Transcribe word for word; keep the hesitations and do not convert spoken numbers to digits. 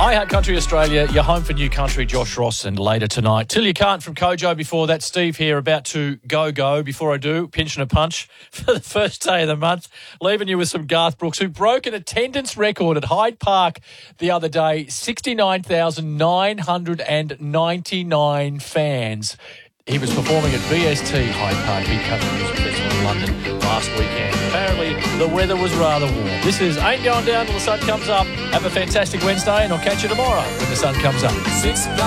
Hi Hat Country Australia, you're home for New Country, Josh Ross, and later tonight. Till You Can't from Kojo. Before that, Steve here, about to go-go. Before I do, pinch and a punch for the first day of the month, leaving you with some Garth Brooks, who broke an attendance record at Hyde Park the other day, sixty-nine thousand nine hundred ninety-nine fans. He was performing at V S T Hyde Park Big Country Music Festival in London last weekend. Apparently, the weather was rather warm. This is Ain't Going Down Till the Sun Comes Up. Have a fantastic Wednesday, and I'll catch you tomorrow when the sun comes up. Six